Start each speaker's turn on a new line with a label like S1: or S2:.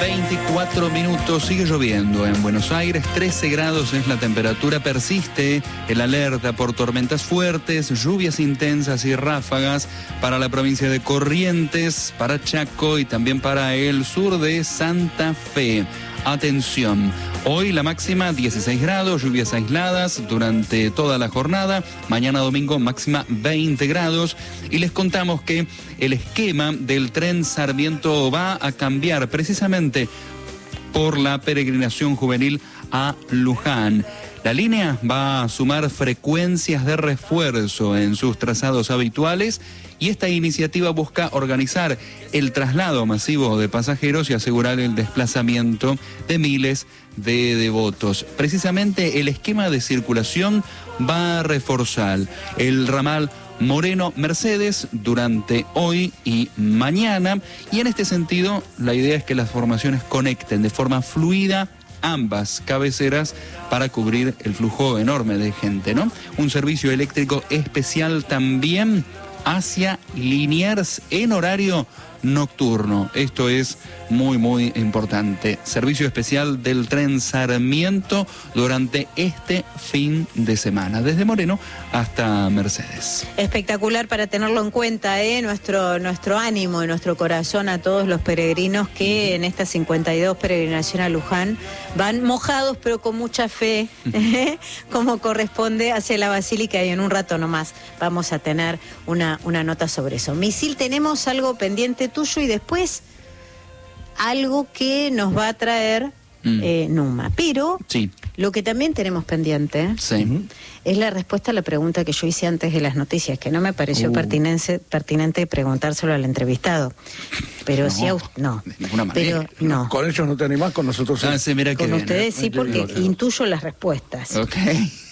S1: 24 minutos, sigue lloviendo en Buenos Aires, 13 grados es la temperatura, persiste el alerta por tormentas fuertes, lluvias intensas y ráfagas para la provincia de Corrientes, para Chaco y también para el sur de Santa Fe. Atención, hoy la máxima 16 grados, lluvias aisladas durante toda la jornada, mañana domingo máxima 20 grados y les contamos que el esquema del tren Sarmiento va a cambiar precisamente por la peregrinación juvenil a Luján. La línea va a sumar frecuencias de refuerzo en sus trazados habituales y esta iniciativa busca organizar el traslado masivo de pasajeros y asegurar el desplazamiento de miles de devotos. Precisamente el esquema de circulación va a reforzar el ramal Moreno-Mercedes durante hoy y mañana y en este sentido la idea es que las formaciones conecten de forma fluida ambas cabeceras para cubrir el flujo enorme de gente, ¿no? Un servicio eléctrico especial también hacia Liniers en horario nocturno. Esto es muy, muy importante. Servicio especial del tren Sarmiento durante este fin de semana, desde Moreno hasta Mercedes.
S2: Espectacular para tenerlo en cuenta, nuestro ánimo y nuestro corazón a todos los peregrinos que en esta 52 peregrinación a Luján van mojados pero con mucha fe, como corresponde, hacia la Basílica y en un rato nomás vamos a tener una nota sobre eso. Misil, tenemos algo pendiente tuyo y después algo que nos va a traer Numa. Pero sí, lo que también tenemos pendiente es la respuesta a la pregunta que yo hice antes de las noticias, que no me pareció pertinente preguntárselo al entrevistado. Pero no,
S1: de ninguna manera.
S2: Pero no.
S3: Con ellos no te animás, con nosotros sí.
S1: Mira
S2: con ustedes sí, porque intuyo las respuestas.
S1: Okay.